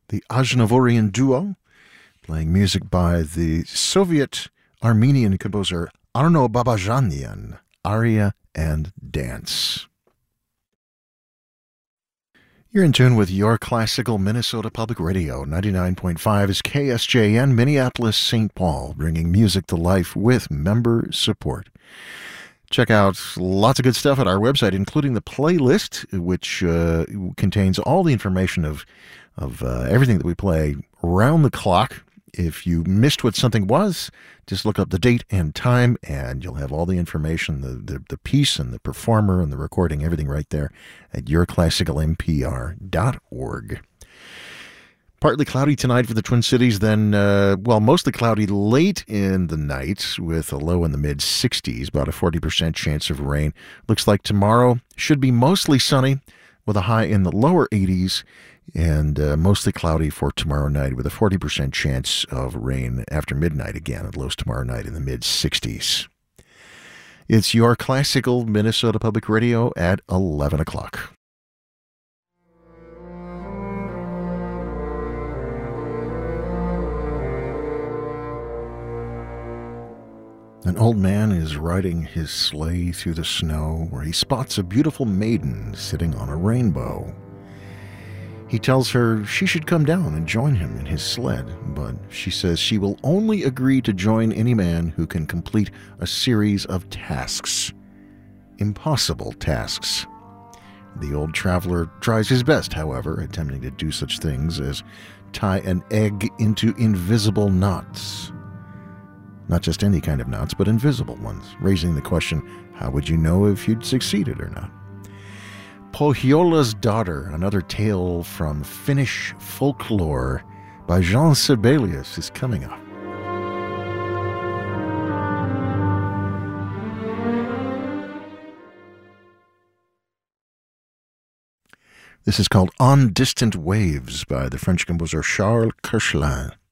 the Aznavourian duo, playing music by the Soviet-Armenian composer Arno Babajanian, Aria and Dance. You're in tune with your classical Minnesota Public Radio. 99.5 is KSJN, Minneapolis, St. Paul, bringing music to life with member support. Check out lots of good stuff at our website, including the playlist, which contains all the information of everything that we play round the clock. If you missed what something was, just look up the date and time, and you'll have all the information, the piece and the performer and the recording, everything right there at yourclassicalmpr.org. Partly cloudy tonight for the Twin Cities, then, mostly cloudy late in the night with a low in the mid-60s, about a 40% chance of rain. Looks like tomorrow should be mostly sunny with a high in the lower 80s, and mostly cloudy for tomorrow night with a 40% chance of rain after midnight again, at lows tomorrow night in the mid-60s. It's your classical Minnesota Public Radio at 11 o'clock. An old man is riding his sleigh through the snow where he spots a beautiful maiden sitting on a rainbow. He tells her she should come down and join him in his sled, but she says she will only agree to join any man who can complete a series of tasks. Impossible tasks. The old traveler tries his best, however, attempting to do such things as tie an egg into invisible knots. Not just any kind of knots, but invisible ones, raising the question, how would you know if you'd succeeded or not? Pohjola's Daughter, another tale from Finnish folklore by Jean Sibelius, is coming up. This is called On Distant Waves by the French composer Charles Koechlin.